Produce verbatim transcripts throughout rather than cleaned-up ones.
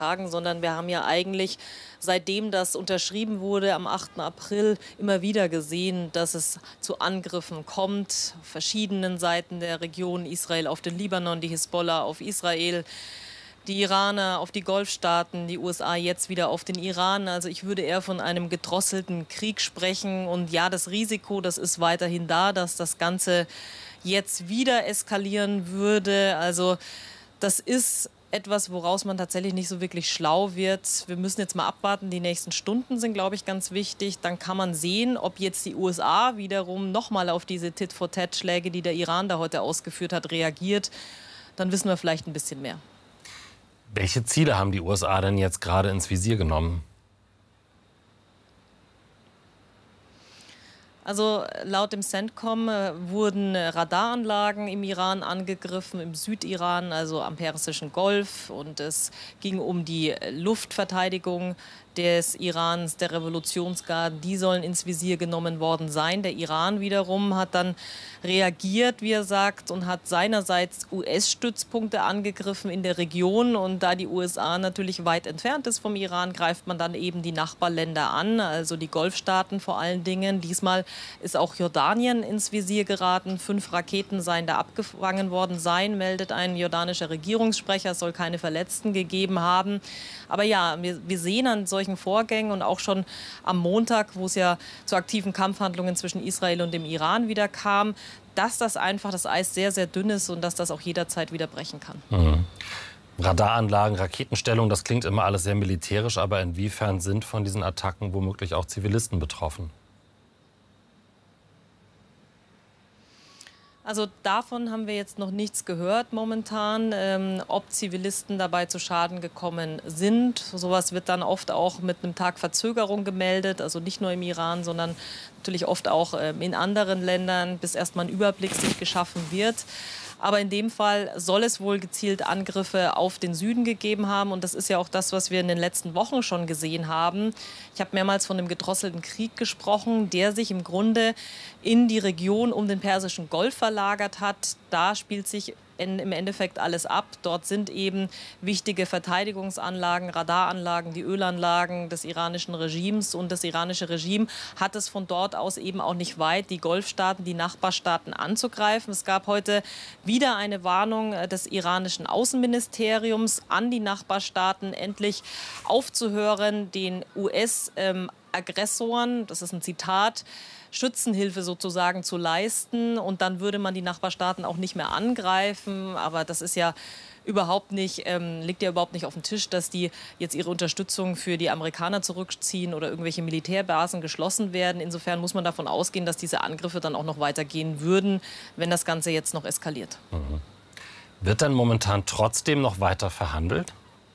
sondern wir haben ja eigentlich, seitdem das unterschrieben wurde, am achten April, immer wieder gesehen, dass es zu Angriffen kommt, auf verschiedenen Seiten der Region, Israel auf den Libanon, die Hisbollah auf Israel, die Iraner auf die Golfstaaten, die U S A jetzt wieder auf den Iran. Also ich würde eher von einem gedrosselten Krieg sprechen. Und ja, das Risiko, das ist weiterhin da, dass das Ganze jetzt wieder eskalieren würde. Also das ist etwas, woraus man tatsächlich nicht so wirklich schlau wird. Wir müssen jetzt mal abwarten. Die nächsten Stunden sind, glaube ich, ganz wichtig. Dann kann man sehen, ob jetzt die U S A wiederum nochmal auf diese Tit-for-Tat-Schläge, die der Iran da heute ausgeführt hat, reagiert. Dann wissen wir vielleicht ein bisschen mehr. Welche Ziele haben die U S A denn jetzt gerade ins Visier genommen? Also laut dem CENTCOM äh, wurden Radaranlagen im Iran angegriffen, im Südiran, also am Persischen Golf. Und es ging um die Luftverteidigung des Irans, der Revolutionsgarden. Die sollen ins Visier genommen worden sein. Der Iran wiederum hat dann reagiert, wie er sagt, und hat seinerseits U S-Stützpunkte angegriffen in der Region. Und da die U S A natürlich weit entfernt ist vom Iran, greift man dann eben die Nachbarländer an, also die Golfstaaten vor allen Dingen. Diesmal ist auch Jordanien ins Visier geraten. Fünf Raketen seien da abgefangen worden sein, meldet ein jordanischer Regierungssprecher. Es soll keine Verletzten gegeben haben. Aber ja, wir, wir sehen an solchen Vorgängen und auch schon am Montag, wo es ja zu aktiven Kampfhandlungen zwischen Israel und dem Iran wieder kam, dass das einfach das Eis sehr, sehr dünn ist und dass das auch jederzeit wieder brechen kann. Mhm. Radaranlagen, Raketenstellung, das klingt immer alles sehr militärisch. Aber inwiefern sind von diesen Attacken womöglich auch Zivilisten betroffen? Also davon haben wir jetzt noch nichts gehört momentan, ähm, ob Zivilisten dabei zu Schaden gekommen sind. Sowas wird dann oft auch mit einem Tag Verzögerung gemeldet, also nicht nur im Iran, sondern natürlich oft auch ähm, in anderen Ländern, bis erstmal ein Überblick sich geschaffen wird. Aber in dem Fall soll es wohl gezielt Angriffe auf den Süden gegeben haben. Und das ist ja auch das, was wir in den letzten Wochen schon gesehen haben. Ich habe mehrmals von dem gedrosselten Krieg gesprochen, der sich im Grunde in die Region um den Persischen Golf verlagert hat. Da spielt sich im Endeffekt alles ab. Dort sind eben wichtige Verteidigungsanlagen, Radaranlagen, die Ölanlagen des iranischen Regimes. Und das iranische Regime hat es von dort aus eben auch nicht weit, die Golfstaaten, die Nachbarstaaten anzugreifen. Es gab heute wieder eine Warnung des iranischen Außenministeriums an die Nachbarstaaten, endlich aufzuhören, den U S-Aggressoren, das ist ein Zitat, Schützenhilfe sozusagen zu leisten. Und dann würde man die Nachbarstaaten auch nicht mehr angreifen. Aber das ist ja überhaupt nicht, ähm, liegt ja überhaupt nicht auf dem Tisch, dass die jetzt ihre Unterstützung für die Amerikaner zurückziehen oder irgendwelche Militärbasen geschlossen werden. Insofern muss man davon ausgehen, dass diese Angriffe dann auch noch weitergehen würden, wenn das Ganze jetzt noch eskaliert. Mhm. Wird denn momentan trotzdem noch weiter verhandelt?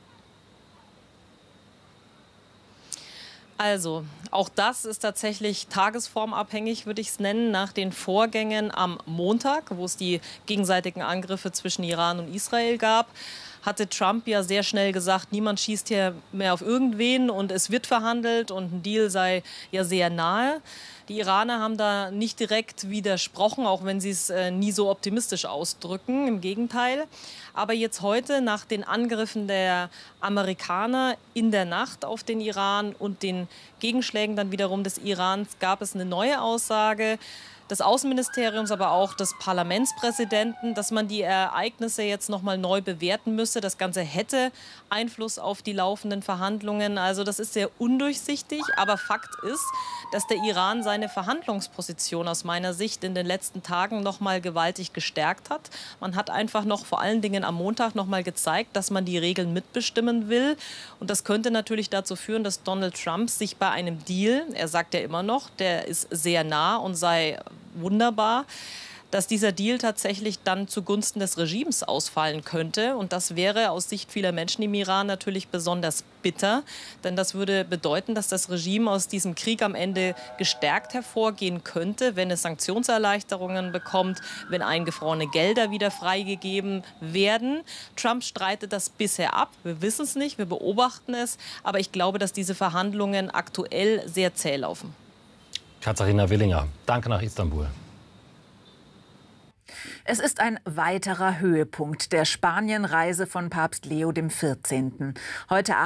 Also, auch das ist tatsächlich tagesformabhängig, würde ich es nennen, nach den Vorgängen am Montag, wo es die gegenseitigen Angriffe zwischen Iran und Israel gab, hatte Trump ja sehr schnell gesagt, niemand schießt hier mehr auf irgendwen und es wird verhandelt und ein Deal sei ja sehr nahe. Die Iraner haben da nicht direkt widersprochen, auch wenn sie es äh, nie so optimistisch ausdrücken, im Gegenteil. Aber jetzt heute, nach den Angriffen der Amerikaner in der Nacht auf den Iran und den Gegenschlägen dann wiederum des Irans, gab es eine neue Aussage des Außenministeriums, aber auch des Parlamentspräsidenten, dass man die Ereignisse jetzt noch mal neu bewerten müsse. Das Ganze hätte Einfluss auf die laufenden Verhandlungen. Also das ist sehr undurchsichtig. Aber Fakt ist, dass der Iran seine Verhandlungsposition aus meiner Sicht in den letzten Tagen noch mal gewaltig gestärkt hat. Man hat einfach noch vor allen Dingen am Montag noch mal gezeigt, dass man die Regeln mitbestimmen will. Und das könnte natürlich dazu führen, dass Donald Trump sich bei einem Deal, er sagt ja immer noch, der ist sehr nah und sei wunderbar, dass dieser Deal tatsächlich dann zugunsten des Regimes ausfallen könnte. Und das wäre aus Sicht vieler Menschen im Iran natürlich besonders bitter. Denn das würde bedeuten, dass das Regime aus diesem Krieg am Ende gestärkt hervorgehen könnte, wenn es Sanktionserleichterungen bekommt, wenn eingefrorene Gelder wieder freigegeben werden. Trump streitet das bisher ab. Wir wissen es nicht, wir beobachten es. Aber ich glaube, dass diese Verhandlungen aktuell sehr zäh laufen. Katharina Willinger, danke nach Istanbul. Es ist ein weiterer Höhepunkt der Spanienreise von Papst Leo der vierzehnte. Heute